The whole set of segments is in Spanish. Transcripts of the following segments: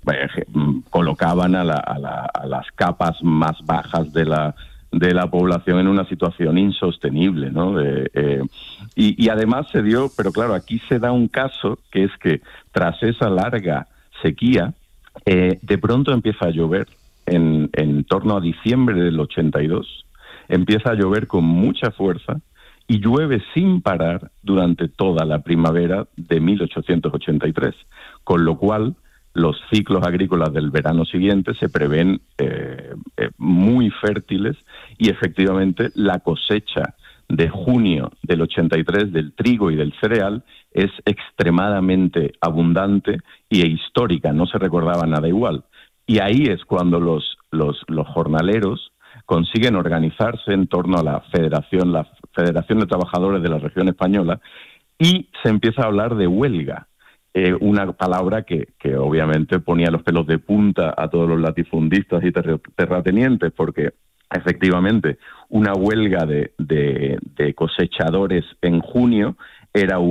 colocaban a las capas más bajas de la población en una situación insostenible, ¿no? Y además se dio, pero claro, aquí se da un caso que es que tras esa larga sequía, de pronto empieza a llover en torno a diciembre del 82, empieza a llover con mucha fuerza y llueve sin parar durante toda la primavera de 1883, con lo cual los ciclos agrícolas del verano siguiente se prevén muy fértiles y efectivamente la cosecha de junio del 83 del trigo y del cereal es extremadamente abundante e histórica, no se recordaba nada igual. Y ahí es cuando los jornaleros consiguen organizarse en torno a la Federación de Trabajadores de la Región Española y se empieza a hablar de huelga. Una palabra que obviamente ponía los pelos de punta a todos los latifundistas y terratenientes, porque efectivamente una huelga de cosechadores en junio era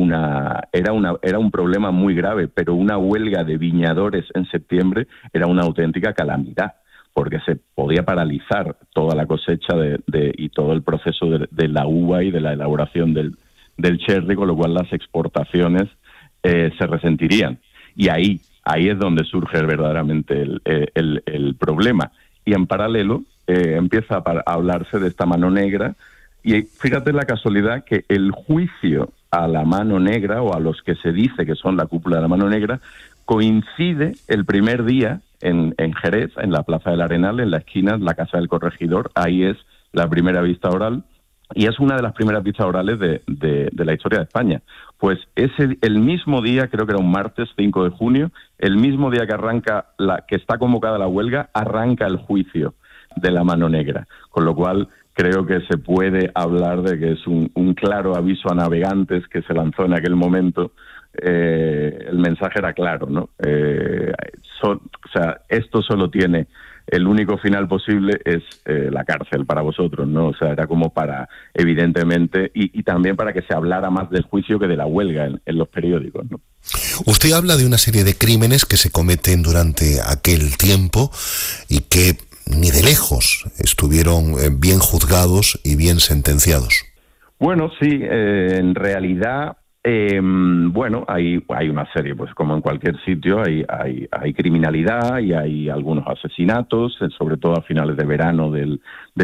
un problema muy grave, pero una huelga de viñadores en septiembre era una auténtica calamidad, porque se podía paralizar toda la cosecha y todo el proceso de la uva y de la elaboración del cherry, con lo cual las exportaciones se resentirían. Y ahí es donde surge verdaderamente el problema. Y en paralelo empieza a hablarse de esta mano negra, y fíjate la casualidad que el juicio a la mano negra, o a los que se dice que son la cúpula de la mano negra, coincide el primer día en Jerez, en la Plaza del Arenal, en la esquina de la Casa del Corregidor. Ahí es la primera vista oral, y es una de las primeras vistas orales de la historia de España. Pues el mismo día, creo que era un martes 5 de junio, el mismo día que está convocada la huelga, arranca el juicio de la mano negra, con lo cual creo que se puede hablar de que es un claro aviso a navegantes que se lanzó en aquel momento. El mensaje era claro, ¿no? Esto solo tiene, el único final posible es la cárcel para vosotros, ¿no? O sea, era como para, evidentemente, y también para que se hablara más del juicio que de la huelga en los periódicos, ¿no? Usted habla de una serie de crímenes que se cometen durante aquel tiempo y que ni de lejos estuvieron bien juzgados y bien sentenciados. Bueno, sí, en realidad, hay una serie, pues como en cualquier sitio, hay criminalidad y hay algunos asesinatos, sobre todo a finales de verano del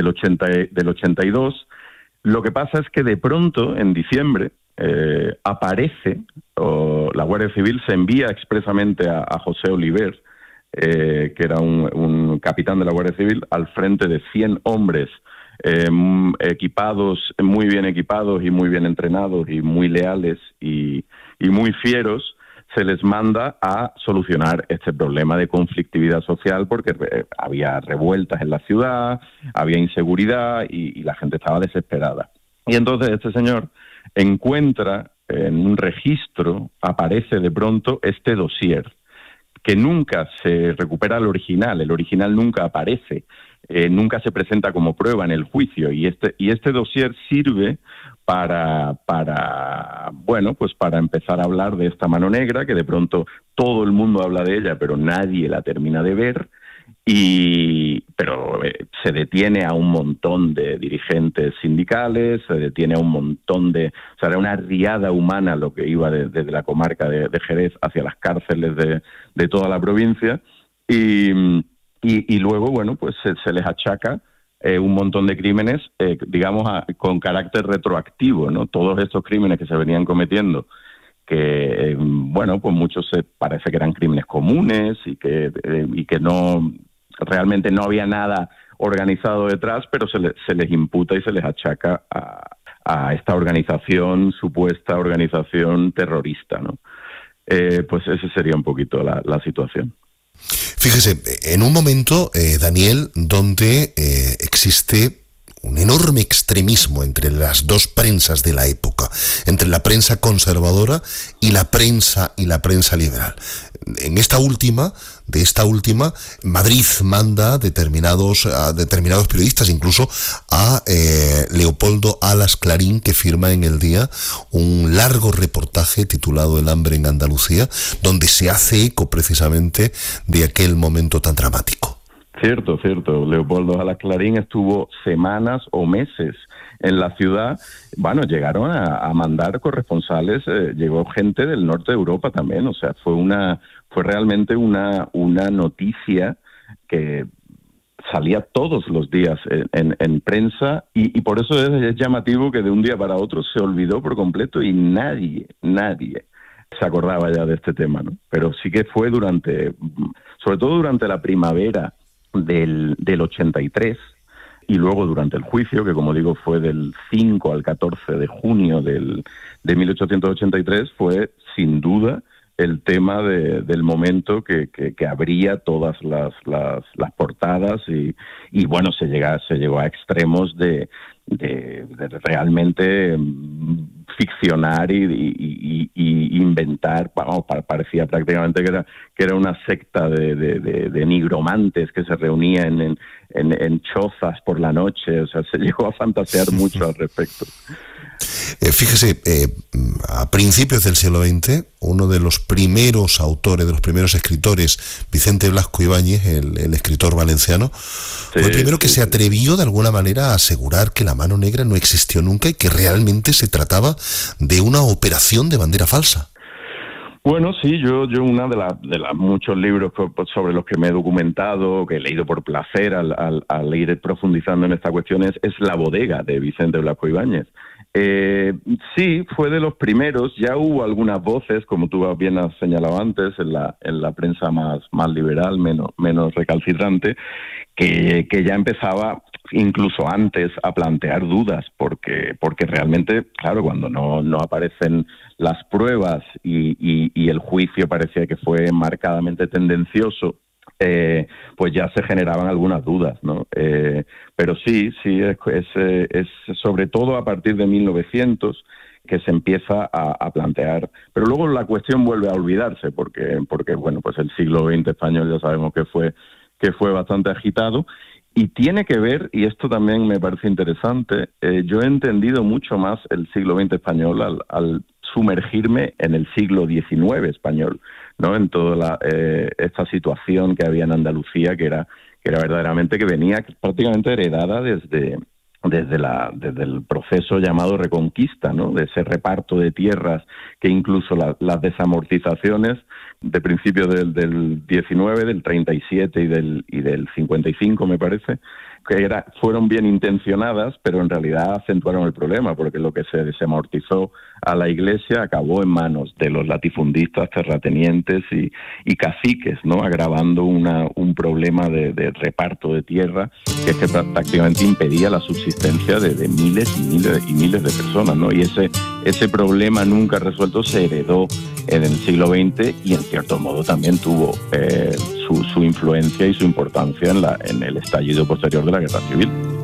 82. Lo que pasa es que de pronto, en diciembre, aparece, la Guardia Civil se envía expresamente a José Oliver, que era un capitán de la Guardia Civil, al frente de 100 hombres muy bien equipados y muy bien entrenados y muy leales y muy fieros. Se les manda a solucionar este problema de conflictividad social, porque había revueltas en la ciudad, había inseguridad y la gente estaba desesperada. Y entonces este señor encuentra en un registro, aparece de pronto este dossier, que nunca se recupera el original nunca aparece, nunca se presenta como prueba en el juicio, y este dossier sirve para empezar a hablar de esta mano negra, que de pronto todo el mundo habla de ella, pero nadie la termina de ver, pero se detiene a un montón de dirigentes sindicales, se detiene a un montón era una riada humana lo que iba desde la comarca de Jerez hacia las cárceles de toda la provincia, y luego, pues se les achaca un montón de crímenes, con carácter retroactivo, ¿no? Todos estos crímenes que se venían cometiendo, que, pues muchos parece que eran crímenes comunes y que no, realmente no había nada organizado detrás, pero se les imputa y se les achaca a esta supuesta organización terrorista, ¿no? Pues esa sería un poquito la situación. Fíjese, en un momento, Daniel, donde existe un enorme extremismo entre las dos prensas de la época, entre la prensa conservadora y la prensa liberal. en esta última, Madrid manda a determinados periodistas, incluso a Leopoldo Alas Clarín, que firma en El Día un largo reportaje titulado El hambre en Andalucía, donde se hace eco precisamente de aquel momento tan dramático. Cierto. Leopoldo Alas Clarín estuvo semanas o meses en la ciudad. Bueno, llegaron a mandar corresponsales, llegó gente del norte de Europa también, o sea, fue realmente una noticia que salía todos los días en prensa, y por eso es llamativo que de un día para otro se olvidó por completo y nadie se acordaba ya de este tema, ¿no? Pero sí que fue sobre todo durante la primavera del 83, y luego durante el juicio, que como digo fue del 5 al 14 de junio de 1883, fue sin duda el tema del momento que abría todas las portadas, y bueno, se llegó a extremos de realmente ficcionar y inventar. Parecía prácticamente que era una secta de nigromantes que se reunían en chozas por la noche. O sea, se llegó a fantasear mucho al respecto. Fíjese, a principios del siglo XX, uno de los primeros autores, de los primeros escritores, Vicente Blasco Ibáñez, el escritor valenciano, fue el primero que se atrevió de alguna manera a asegurar que la mano negra no existió nunca y que realmente se trataba de una operación de bandera falsa. Bueno, sí, yo una de las muchos libros sobre los que me he documentado, que he leído por placer al ir profundizando en esta cuestión, es La bodega, de Vicente Blasco Ibáñez. Sí, fue de los primeros. Ya hubo algunas voces, como tú bien has señalado antes, en la prensa más liberal, menos recalcitrante, que ya empezaba incluso antes a plantear dudas, porque realmente, claro, cuando no aparecen las pruebas y el juicio parecía que fue marcadamente tendencioso, pues ya se generaban algunas dudas, ¿no? Pero sí, es sobre todo a partir de 1900 que se empieza a plantear. Pero luego la cuestión vuelve a olvidarse, porque bueno, pues el siglo XX español ya sabemos que fue bastante agitado. Y tiene que ver, y esto también me parece interesante, yo he entendido mucho más el siglo XX español al sumergirme en el siglo XIX español, ¿no? En toda esta situación que había en Andalucía, que era verdaderamente, que venía prácticamente heredada desde el proceso llamado Reconquista, ¿no? De ese reparto de tierras, que incluso las desamortizaciones de principios del 19, del 37 y del 55, me parece, que fueron bien intencionadas, pero en realidad acentuaron el problema, porque lo que se desamortizó a la Iglesia acabó en manos de los latifundistas, terratenientes y caciques, ¿no? Agravando un problema de reparto de tierra que es que prácticamente impedía la subsistencia de miles y miles de personas, ¿no? Y ese problema nunca resuelto se heredó en el siglo XX y en cierto modo también tuvo su influencia y su importancia en el estallido posterior de la Guerra Civil.